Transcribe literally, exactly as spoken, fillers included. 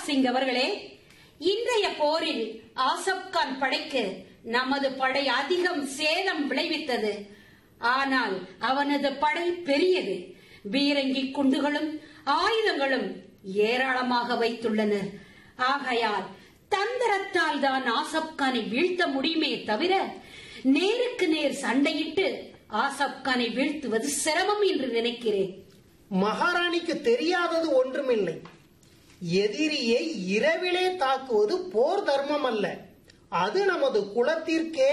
சிங் அவர்களே, இன்றைய போரில் ஆசப் கான் படைக்கு நமது படை அதிகம் சேதம் விளைவித்தது. ஆனால் அவனது படை பெரியது. பீரங்கி குண்டுகளும் ஆயுதங்களும் ஏராளமாக வைத்துள்ளனர். ஆகையால் தந்திரத்தால் தான் ஆசப் கானை வீழ்த்த முடியுமே தவிர நேருக்கு நேர் சண்டையிட்டு ஆசப் கானை வீழ்த்துவது சிரமம் என்று நினைக்கிறேன். மகாராணிக்கு தெரியாதது ஒன்றுமில்லை. எதிரியை இரவிலே தாக்குவது போர் தர்மம் அல்ல. அது நமது குலத்திற்கே